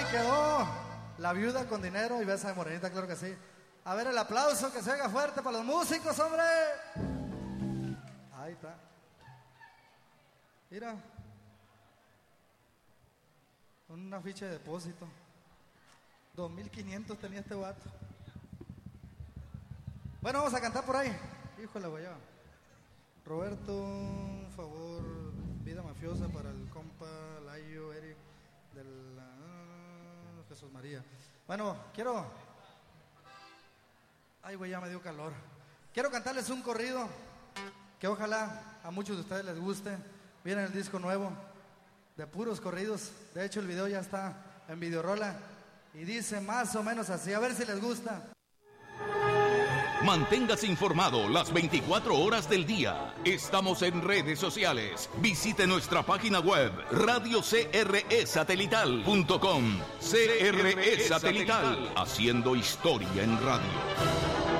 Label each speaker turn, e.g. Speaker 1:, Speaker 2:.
Speaker 1: quedó La Viuda con Dinero y Besa de Morenita, claro que sí. A ver el aplauso que se haga fuerte para los músicos, hombre. Ahí está. Mira. Una ficha de depósito. 2,500 tenía este vato. Bueno, vamos a cantar por ahí. Híjole, güey. Roberto, un favor, Vida Mafiosa para el compa Layo, Eric, del Jesús María. Bueno, quiero... Ay, güey, ya me dio calor. Quiero cantarles un corrido que ojalá a muchos de ustedes les guste. Viene el disco nuevo de puros corridos. De hecho, el video ya está en Videorola y dice más o menos así. A ver si les gusta.
Speaker 2: Manténgase informado las 24 horas del día. Estamos en redes sociales. Visite nuestra página web radiocresatelital.com. CRE Satelital, haciendo historia en radio.